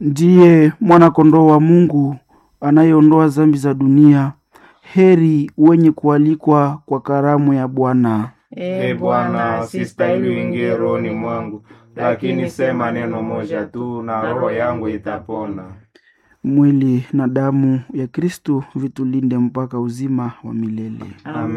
ndiye mwana-kondoo wa Mungu anayeondoa dhambi za dunia. Heri wenye kualikwa kwa karamu ya Bwana. Bwana, sistahili uingie rohoni mwangu, lakini sema neno moja tu na roho yangu itapona. Mwili na damu ya Kristo vitulinde mpaka uzima wa milele. Amen.